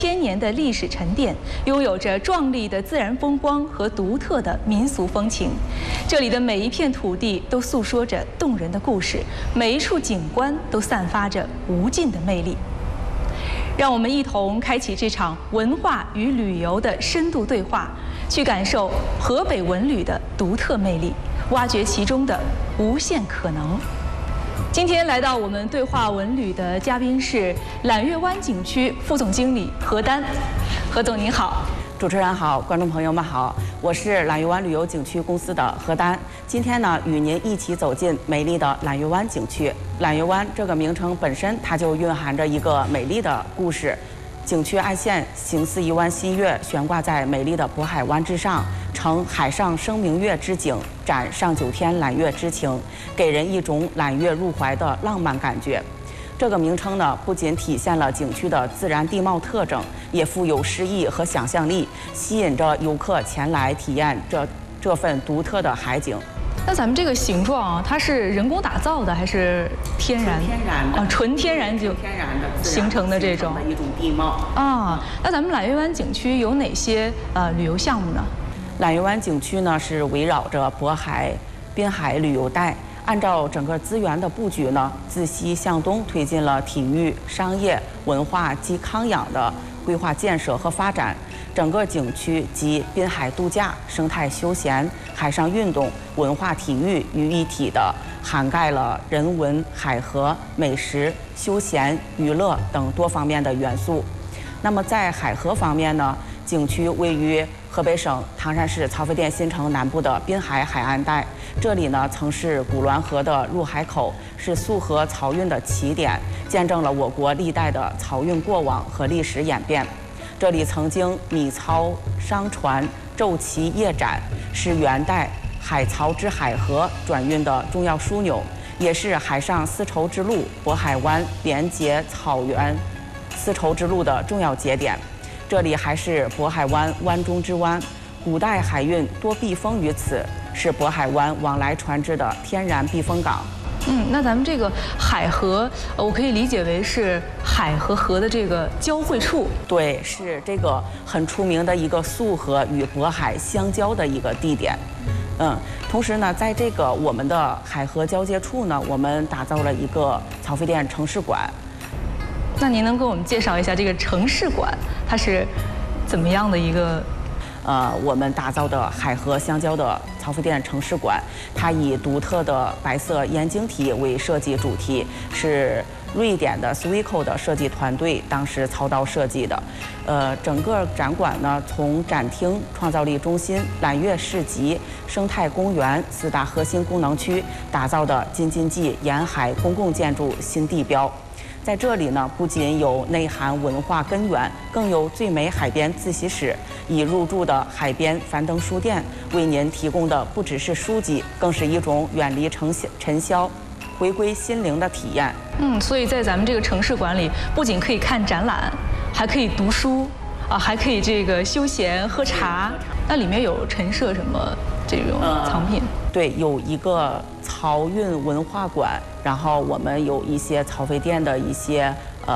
千年的历史沉淀，拥有着壮丽的自然风光和独特的民俗风情。这里的每一片土地都诉说着动人的故事，每一处景观都散发着无尽的魅力。让我们一同开启这场文化与旅游的深度对话，去感受河北文旅的独特魅力，挖掘其中的无限可能。今天来到我们对话文旅的嘉宾是揽月湾景区副总经理何丹。何总您好。 主持人好，观众朋友们好，我是揽月湾旅游景区公司的何丹。今天呢，与您一起走进美丽的揽月湾景区。揽月湾这个名称本身，它就蕴含着一个美丽的故事。景区岸线形似一弯新月，悬挂在美丽的渤海湾之上，呈海上生明月之景，展上九天揽月之情，给人一种揽月入怀的浪漫感觉。这个名称呢，不仅体现了景区的自然地貌特征，也富有诗意和想象力，吸引着游客前来体验这份独特的海景。 那咱们这个形状啊，它是人工打造的还是天然？ 天然的， 纯天然就天然的形成的这种一种地貌啊。那咱们揽月湾景区有哪些旅游项目呢？ 揽月湾景区呢是围绕着渤海滨海旅游带，按照整个资源的布局呢，自西向东推进了体育、商业、文化及康养的规划建设和发展。整个景区集滨海度假、生态休闲、海上运动、文化体育于一体的，涵盖了人文、海河、美食、休闲、娱乐等多方面的元素。那么在海河方面呢，景区位于河北省唐山市曹妃甸新城南部的滨海海岸带，这里呢曾是古滦河的入海口，是苏河漕运的起点，见证了我国历代的漕运过往和历史演变。这里曾经米漕商船昼骑夜展，是元代海漕至海河转运的重要枢纽，也是海上丝绸之路渤海湾连接草原丝绸之路的重要节点。这里还是渤海湾湾中之湾，古代海运多避风于此，是渤海湾往来船只的天然避风港。 那咱们这个海河，我可以理解为是海和河的这个交汇处。 对，是这个很出名的一个束河与渤海相交的一个地点。同时呢，在这个我们的海河交界处呢，我们打造了一个曹妃甸城市馆。 那您能给我们介绍一下这个城市馆，它是怎么样的一个？ 我们打造的海河相交的曹妃甸城市馆，它以独特的白色燕晶体为设计主题，是瑞典的 Sweco 的设计团队当时操刀设计的。整个展馆呢，从展厅、创造力中心、揽月市集、生态公园4大核心功能区打造的京津冀沿海公共建筑新地标。在这里呢，不仅有内涵文化根源，更有最美海边自习室，已入驻的海边樊登书店为您提供的不只是书籍，更是一种远离尘嚣、回归心灵的体验。 所以在咱们这个城市馆里，不仅可以看展览，还可以读书啊，还可以这个休闲喝茶。那里面有陈设什么这种藏品？ 对，有一个漕运文化馆，然后我们有一些曹妃甸的一些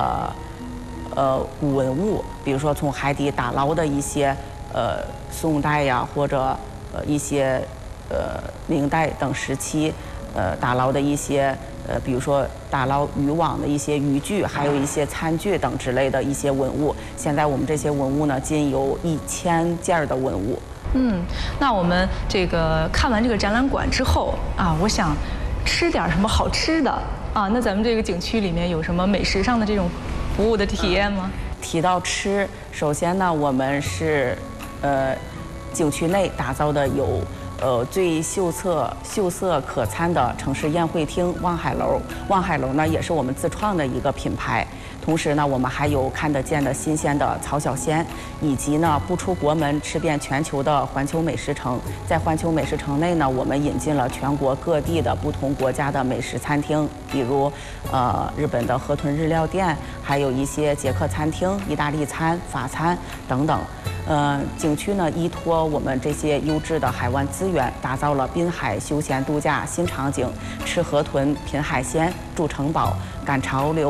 古文物，比如说从海底打捞的一些宋代呀，或者一些明代等时期打捞的一些比如说打捞渔网的一些渔具，还有一些餐具等之类的一些文物。现在我们这些文物呢，仅有1000件的文物。 那我们这个看完这个展览馆之后啊，我想吃点什么好吃的啊。那咱们这个景区里面有什么美食上的这种服务的体验吗？ 提到吃，首先呢，我们是景区内打造的有最秀色可餐的城市宴会厅望海楼。望海楼呢，也是我们自创的一个品牌。同时呢，我们还有看得见的新鲜的曹小鲜，以及呢不出国门吃遍全球的环球美食城。在环球美食城内呢，我们引进了全国各地的不同国家的美食餐厅，比如日本的河豚日料店，还有一些捷克餐厅、意大利餐、法餐等等。景区呢依托我们这些优质的海湾资源，打造了滨海休闲度假新场景，吃河豚、品海鲜、住城堡、赶潮流。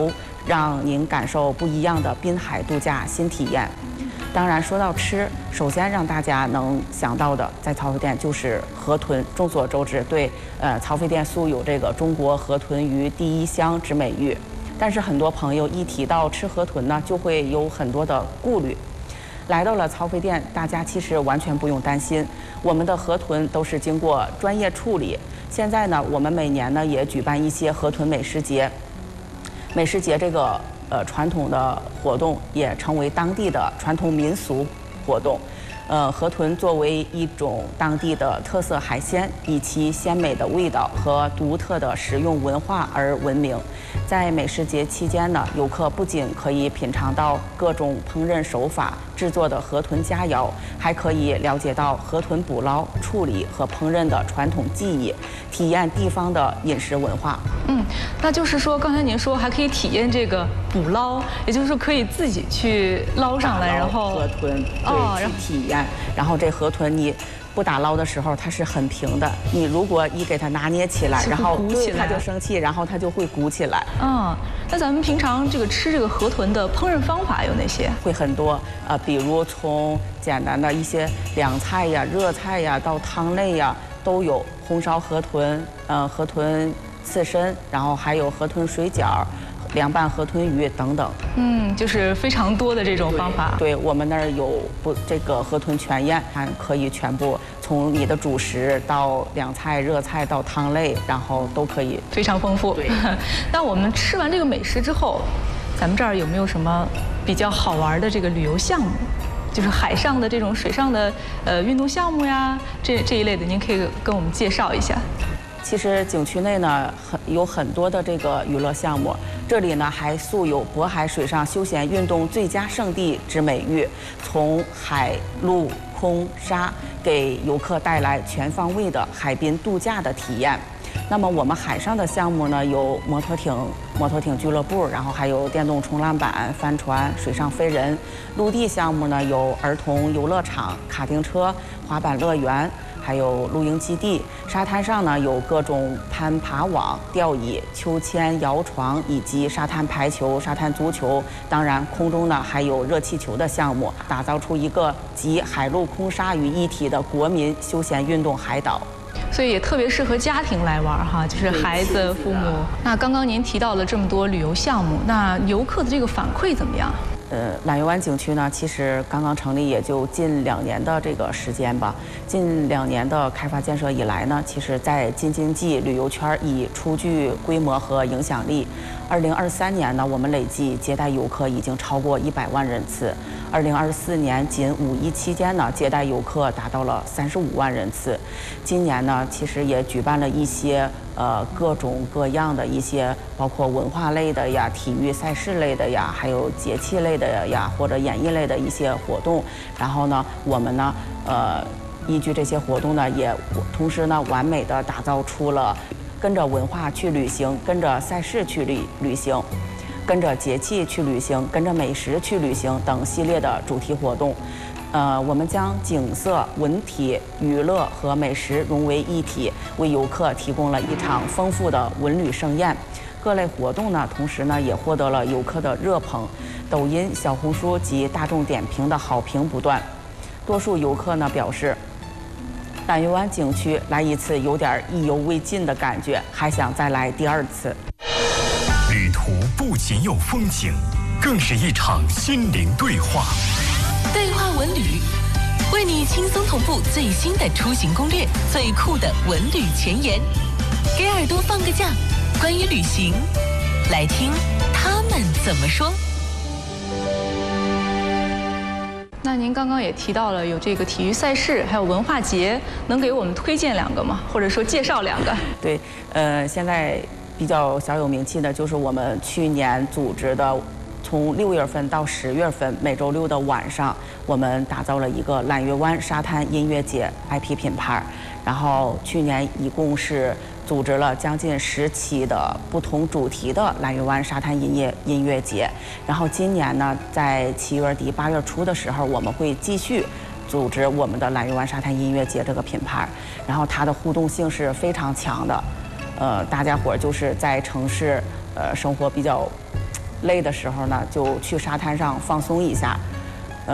让您感受不一样的滨海度假新体验。当然，说到吃，首先让大家能想到的，在曹妃甸就是河豚。众所周知，对，曹妃甸素有这个中国河豚鱼第一香之美誉。但是很多朋友一提到吃河豚呢，就会有很多的顾虑。来到了曹妃甸，大家其实完全不用担心，我们的河豚都是经过专业处理。现在呢，我们每年呢也举办一些河豚美食节。美食节这个传统的活动也成为当地的传统民俗活动。河豚作为一种当地的特色海鲜，以其鲜美的味道和独特的食用文化而闻名。在美食节期间呢，游客不仅可以品尝到各种烹饪手法制作的河豚佳肴，还可以了解到河豚捕捞、处理和烹饪的传统技艺，体验地方的饮食文化。 那就是说，刚才您说还可以体验这个捕捞，也就是说可以自己去捞上来，然后河豚去体验。然后这河豚你不打捞的时候，它是很平的。你如果一给它拿捏起来，然后对它就生气，然后它就会鼓起来。 那咱们平常吃这个河豚的烹饪方法有哪些？ 会很多比如从简单的一些凉菜呀、热菜呀，到汤类呀都有。红烧河豚，河豚刺身，然后还有河豚水饺、凉拌河豚鱼等等。 就是非常多的这种方法。 对，我们那儿有这个河豚全宴，还可以全部从你的主食到凉菜、热菜到汤类，然后都可以， 非常丰富。 对。 那我们吃完这个美食之后，咱们这儿有没有什么比较好玩的这个旅游项目？就是海上的这种水上的运动项目呀，这一类的，您可以跟我们介绍一下。 其实景区内呢有很多的这个娱乐项目，这里呢还素有渤海水上休闲运动最佳胜地之美誉，从海陆空沙给游客带来全方位的海滨度假的体验。那么我们海上的项目呢，有摩托艇俱乐部，然后还有电动冲浪板、帆船、水上飞人。陆地项目呢，有儿童游乐场、卡丁车、滑板乐园，还有露营基地。沙滩上呢，有各种攀爬网、吊椅、秋千、摇床，以及沙滩排球、沙滩足球。当然，空中呢还有热气球的项目，打造出一个集海陆空沙于一体的国民休闲运动海岛。 所以也特别适合家庭来玩哈，就是孩子、父母。那刚刚您提到了这么多旅游项目，那游客的这个反馈怎么样？ 揽月湾景区呢，其实刚刚成立也就近2年的这个时间吧。近2年的开发建设以来呢，其实在京津冀旅游圈已初具规模和影响力。2023年呢，我们累计接待游客已经超过100万人次。2024年仅5一期间呢，接待游客达到了35万人次。今年呢，其实也举办了一些各种各样的一些，包括文化类的呀、体育赛事类的呀，还有节气类的呀，或者演艺类的一些活动。然后呢，我们呢，依据这些活动呢，也同时呢，完美的打造出了跟着文化去旅行，跟着赛事去旅行，跟着节气去旅行，跟着美食去旅行等系列的主题活动。我们将景色、文体、娱乐和美食融为一体，为游客提供了一场丰富的文旅盛宴。各类活动呢，同时呢，也获得了游客的热捧，抖音、小红书及大众点评的好评不断。多数游客呢表示，揽月湾景区来一次有点意犹未尽的感觉，还想再来第2次。 旅途不仅有风景，更是一场心灵对话。 对话文旅，为你轻松同步最新的出行攻略，最酷的文旅前沿，给耳朵放个假，关于旅行，来听他们怎么说。 那您刚刚也提到了有这个体育赛事，还有文化节，能给我们推荐2个吗？或者说介绍2个？ 对，现在比较小有名气的就是我们去年组织的。从6月份到10月份，每周6的晚上，我们打造了一个揽月湾沙滩音乐节 IP 品牌。然后去年一共是组织了将近10期的不同主题的揽月湾沙滩音乐节。然后今年呢，在7月底8月初的时候，我们会继续组织我们的揽月湾沙滩音乐节这个品牌。然后它的互动性是非常强的，大家伙就是在城市生活比较累的时候呢，就去沙滩上放松一下。